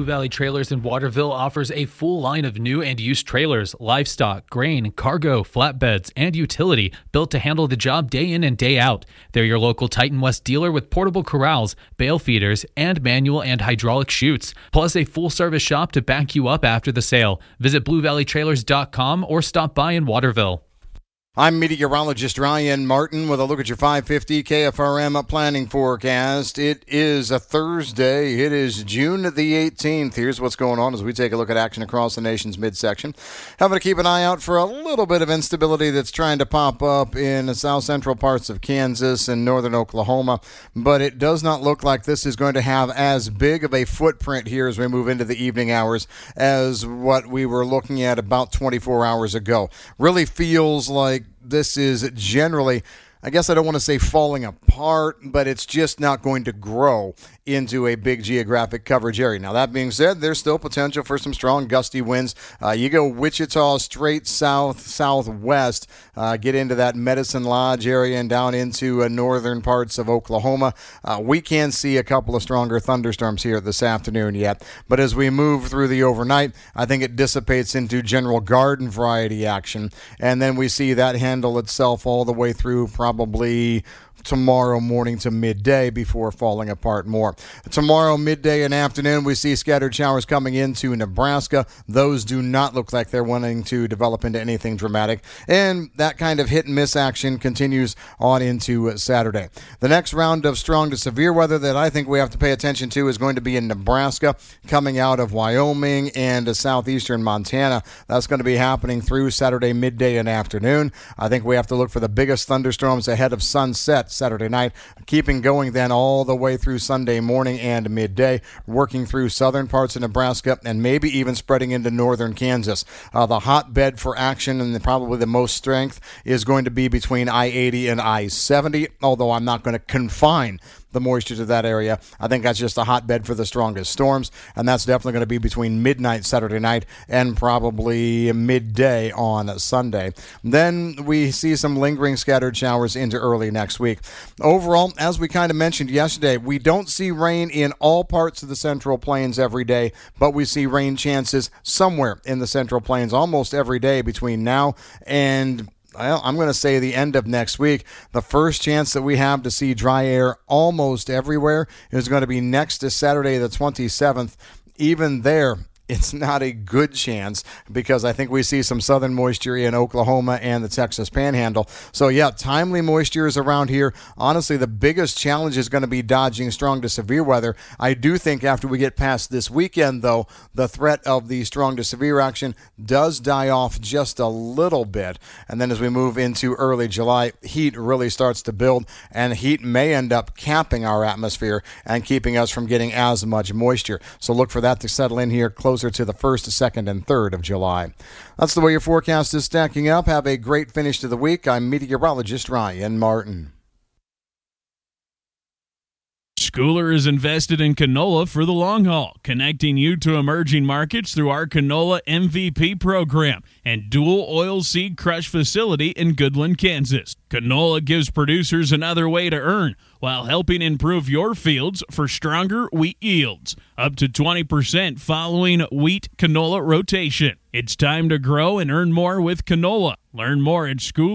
Blue Valley Trailers in Waterville offers a full line of new and used trailers, livestock, grain, cargo, flatbeds, and utility built to handle the job day in and day out. They're your local Titan West dealer with portable corrals, bale feeders, and manual and hydraulic chutes, plus a full-service shop to back you up after the sale. Visit BlueValleyTrailers.com or stop by in Waterville. I'm meteorologist Ryan Martin with a look at your 550 KFRM planning forecast. It is a Thursday. It is June the 18th. Here's what's going on as we take a look at action across the nation's midsection. Having to keep an eye out for a little bit of instability that's trying to pop up in the south central parts of Kansas and northern Oklahoma, but it does not look like this is going to have as big of a footprint here as we move into the evening hours as what we were looking at about 24 hours ago. Really feels like this is generally, I guess I don't want to say falling apart, but it's just not going to grow into a big geographic coverage area. Now, that being said, there's still potential for some strong gusty winds. You go Wichita straight south, southwest, get into that Medicine Lodge area and down into northern parts of Oklahoma. We can see a couple of stronger thunderstorms here this afternoon yet, but as we move through the overnight, I think it dissipates into general garden variety action, and then we see that handle itself all the way through probably tomorrow morning to midday before falling apart more. Tomorrow midday and afternoon, we see scattered showers coming into Nebraska. Those do not look like they're wanting to develop into anything dramatic, and that kind of hit and miss action continues on into Saturday. The next round of strong to severe weather that I think we have to pay attention to is going to be in Nebraska, coming out of Wyoming and southeastern Montana. That's going to be happening through Saturday midday and afternoon. I think we have to look for the biggest thunderstorms ahead of sunset Saturday night, keeping going then all the way through Sunday morning and midday, working through southern parts of Nebraska and maybe even spreading into northern Kansas. The hotbed for action and probably the most strength is going to be between I-80 and I-70, although I'm not going to confine the moisture to that area. I think that's just a hotbed for the strongest storms, and that's definitely going to be between midnight Saturday night and probably midday on Sunday. Then we see some lingering scattered showers into early next week. Overall, as we kind of mentioned yesterday, we don't see rain in all parts of the Central Plains every day, but we see rain chances somewhere in the Central Plains almost every day between now and I'm going to say the end of next week. The first chance that we have to see dry air almost everywhere is going to be next to Saturday the 27th. Even there, it's not a good chance because I think we see some southern moisture in Oklahoma and the Texas Panhandle. So, yeah, timely moisture is around here. Honestly, the biggest challenge is going to be dodging strong to severe weather. I do think after we get past this weekend, though, the threat of the strong to severe action does die off just a little bit. And then as we move into early July, heat really starts to build, and heat may end up capping our atmosphere and keeping us from getting as much moisture. So look for that to settle in here closer to the 1st, 2nd, and 3rd of July. That's the way your forecast is stacking up. Have a great finish to the week. I'm meteorologist Ryan Martin. Schooler is invested in canola for the long haul, connecting you to emerging markets through our Canola MVP program and dual oil seed crush facility in Goodland, Kansas. Canola gives producers another way to earn while helping improve your fields for stronger wheat yields, up to 20% following wheat canola rotation. It's time to grow and earn more with canola. Learn more at Schooler.